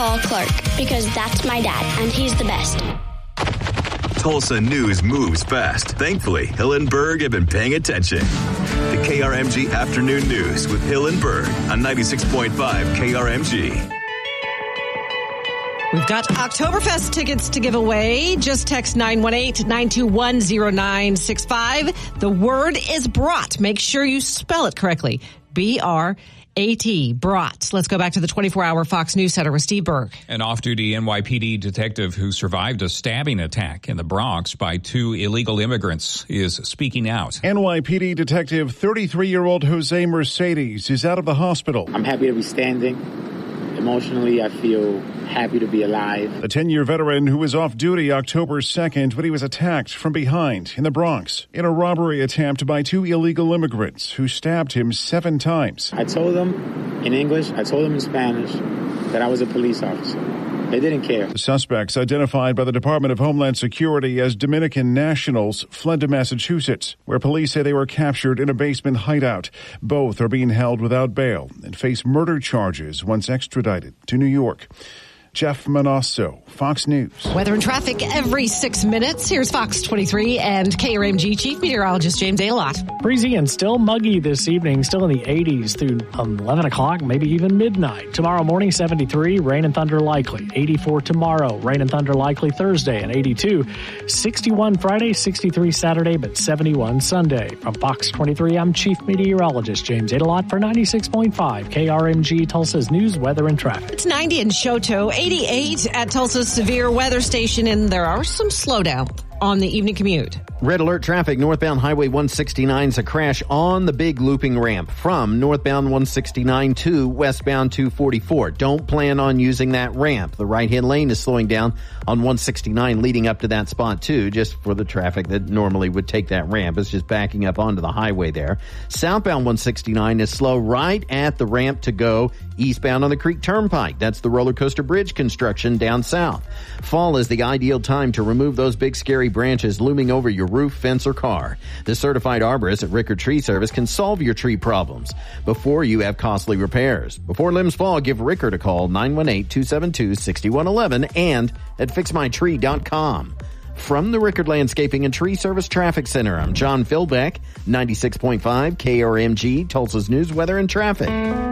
call Clark because that's my dad, and he's the best. Tulsa news moves fast. Thankfully, Hill and Berg have been paying attention. The KRMG Afternoon News with Hill and Berg on 96.5 KRMG. We've got Oktoberfest tickets to give away. Just text 918-921-0965. The word is brought. Make sure you spell it correctly. B-R-A-T, brought. Let's go back to the 24-hour Fox News Center with Steve Berg. An off-duty NYPD detective who survived a stabbing attack in the Bronx by two illegal immigrants is speaking out. NYPD detective 33-year-old Jose Mercedes is out of the hospital. I'm happy to be standing. Emotionally, I feel happy to be alive. A 10-year veteran who was off duty October 2nd when he was attacked from behind in the Bronx in a robbery attempt by two illegal immigrants who stabbed him 7 times. I told them in English, I told them in Spanish that I was a police officer. They didn't care. The suspects, identified by the Department of Homeland Security as Dominican nationals, fled to Massachusetts, where police say they were captured in a basement hideout. Both are being held without bail and face murder charges once extradited to New York. Jeff Manasso, Fox News. Weather and traffic every 6 minutes. Here's Fox 23 and KRMG Chief Meteorologist James Adelot. Breezy and still muggy this evening, still in the 80s through 11 o'clock, maybe even midnight. Tomorrow morning, 73, rain and thunder likely. 84 tomorrow, rain and thunder likely Thursday, and 82. 61 Friday, 63 Saturday, but 71 Sunday. From Fox 23, I'm Chief Meteorologist James Adelot for 96.5 KRMG, Tulsa's news, weather, and traffic. It's 90 in Shoto, 88 at Tulsa's severe weather station, and there are some slowdown on the evening commute. Red alert traffic, northbound Highway 169 is a crash on the big looping ramp from northbound 169 to westbound 244. Don't plan on using that ramp. The right-hand lane is slowing down on 169 leading up to that spot too, just for the traffic that normally would take that ramp. It's just backing up onto the highway there. Southbound 169 is slow right at the ramp to go eastbound on the Creek Turnpike. That's the roller coaster bridge construction down south. Fall is the ideal time to remove those big scary branches looming over your roof, fence, or car. The certified arborist at Rickard Tree Service can solve your tree problems before you have costly repairs. Before limbs fall, give Rickard a call, 918-272-6111, and at fixmytree.com. From the Rickard Landscaping and Tree Service Traffic Center, I'm John Philbeck, 96.5 KRMG, Tulsa's news, weather, and traffic.